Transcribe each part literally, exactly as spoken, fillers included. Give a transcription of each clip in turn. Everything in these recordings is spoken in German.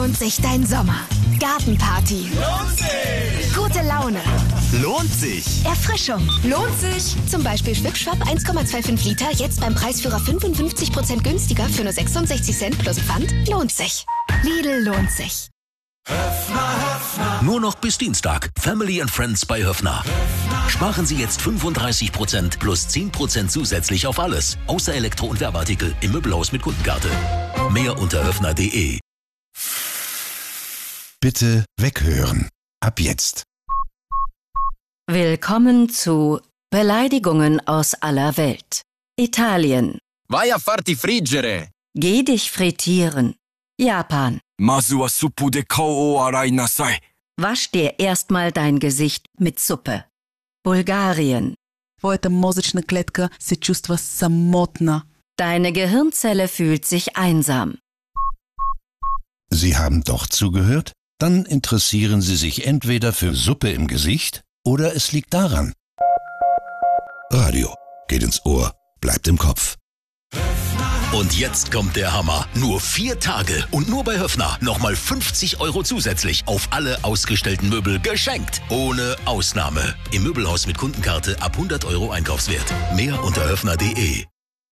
lohnt sich dein Sommer. Gartenparty. Lohnt sich! Gute Laune. Lohnt sich! Erfrischung. Lohnt sich. Zum Beispiel Schwipschwapp eins Komma fünfundzwanzig Liter, jetzt beim Preisführer fünfundfünfzig Prozent günstiger für nur sechsundsechzig Cent plus Pfand. Lohnt sich. Lidl lohnt sich. Höffner, Höffner. Nur noch bis Dienstag. Family and Friends bei Höffner. Höffner. Sparen Sie jetzt fünfunddreißig Prozent plus zehn Prozent zusätzlich auf alles. Außer Elektro- und Werbeartikel im Möbelhaus mit Kundenkarte. Mehr unter höffner punkt de. Bitte weghören. Ab jetzt. Willkommen zu Beleidigungen aus aller Welt. Italien. Vai a farti friggere. Geh dich frittieren. Japan. Masu wa suppu de kao o arai nasai. Wasch dir erstmal dein Gesicht mit Suppe. Bulgarien. Твоята мозъчна клетка се чувства самотна. Deine Gehirnzelle fühlt sich einsam. Sie haben doch zugehört? Dann interessieren Sie sich entweder für Suppe im Gesicht oder es liegt daran. Radio geht ins Ohr, bleibt im Kopf. Und jetzt kommt der Hammer. Nur vier Tage und nur bei Höffner nochmal fünfzig Euro zusätzlich auf alle ausgestellten Möbel geschenkt. Ohne Ausnahme. Im Möbelhaus mit Kundenkarte ab hundert Euro Einkaufswert. Mehr unter höffner punkt de.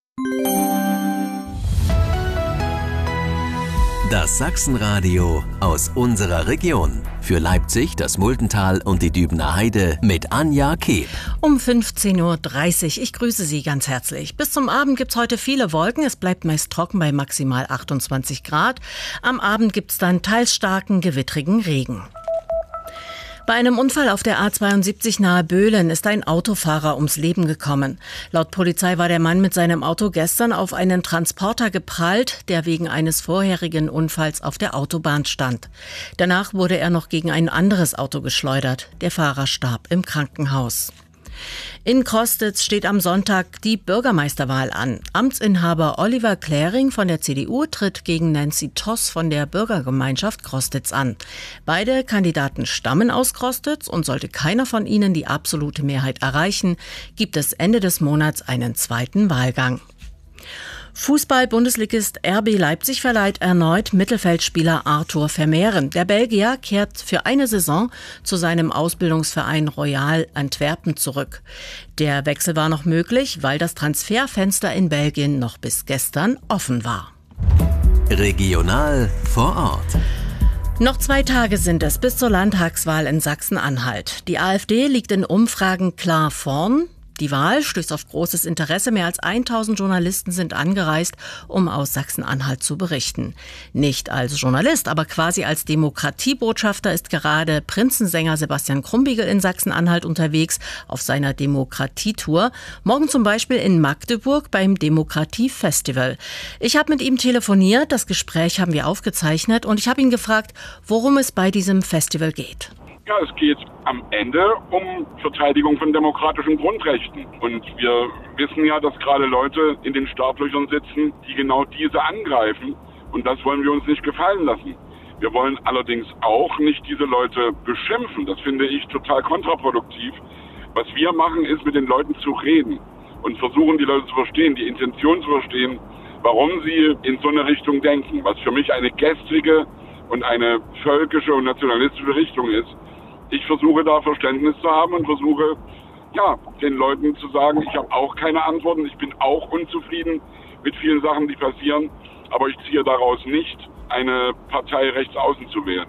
Das Sachsenradio aus unserer Region. Für Leipzig, das Muldental und die Dübener Heide mit Anja Keb. Um fünfzehn Uhr dreißig. Ich grüße Sie ganz herzlich. Bis zum Abend gibt's heute viele Wolken. Es bleibt meist trocken bei maximal achtundzwanzig Grad. Am Abend gibt's dann teils starken, gewittrigen Regen. Bei einem Unfall auf der A zweiundsiebzig nahe Böhlen ist ein Autofahrer ums Leben gekommen. Laut Polizei war der Mann mit seinem Auto gestern auf einen Transporter geprallt, der wegen eines vorherigen Unfalls auf der Autobahn stand. Danach wurde er noch gegen ein anderes Auto geschleudert. Der Fahrer starb im Krankenhaus. In Crostitz steht am Sonntag die Bürgermeisterwahl an. Amtsinhaber Oliver Kläring von der C D U tritt gegen Nancy Toss von der Bürgergemeinschaft Crostitz an. Beide Kandidaten stammen aus Crostitz und sollte keiner von ihnen die absolute Mehrheit erreichen, gibt es Ende des Monats einen zweiten Wahlgang. Fußball-Bundesligist R B Leipzig verleiht erneut Mittelfeldspieler Arthur Vermeeren. Der Belgier kehrt für eine Saison zu seinem Ausbildungsverein Royal Antwerpen zurück. Der Wechsel war noch möglich, weil das Transferfenster in Belgien noch bis gestern offen war. Regional vor Ort. Noch zwei Tage sind es bis zur Landtagswahl in Sachsen-Anhalt. Die AfD liegt in Umfragen klar vorn. Die Wahl stößt auf großes Interesse. Mehr als tausend Journalisten sind angereist, um aus Sachsen-Anhalt zu berichten. Nicht als Journalist, aber quasi als Demokratiebotschafter ist gerade Prinzensänger Sebastian Krumbiegel in Sachsen-Anhalt unterwegs auf seiner Demokratietour. Morgen zum Beispiel in Magdeburg beim Demokratiefestival. Ich habe mit ihm telefoniert, das Gespräch haben wir aufgezeichnet und ich habe ihn gefragt, worum es bei diesem Festival geht. Ja, es geht am Ende um Verteidigung von demokratischen Grundrechten. Und wir wissen ja, dass gerade Leute in den Startlöchern sitzen, die genau diese angreifen. Und das wollen wir uns nicht gefallen lassen. Wir wollen allerdings auch nicht diese Leute beschimpfen. Das finde ich total kontraproduktiv. Was wir machen, ist mit den Leuten zu reden und versuchen, die Leute zu verstehen, die Intention zu verstehen, warum sie in so eine Richtung denken. Was für mich eine gestrige und eine völkische und nationalistische Richtung ist. Ich versuche da Verständnis zu haben und versuche, ja, den Leuten zu sagen, ich habe auch keine Antworten, ich bin auch unzufrieden mit vielen Sachen, die passieren, aber ich ziehe daraus nicht, eine Partei rechts außen zu wählen.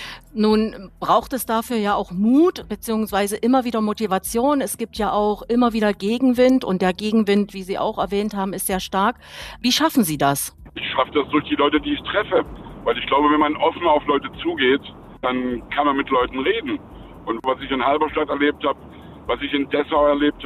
Nun braucht es dafür ja auch Mut beziehungsweise immer wieder Motivation. Es gibt ja auch immer wieder Gegenwind und der Gegenwind, wie Sie auch erwähnt haben, ist sehr stark. Wie schaffen Sie das? Ich schaffe das durch die Leute, die ich treffe, weil ich glaube, wenn man offen auf Leute zugeht, dann kann man mit Leuten reden. Und was ich in Halberstadt erlebt habe, was ich in Dessau erlebt habe,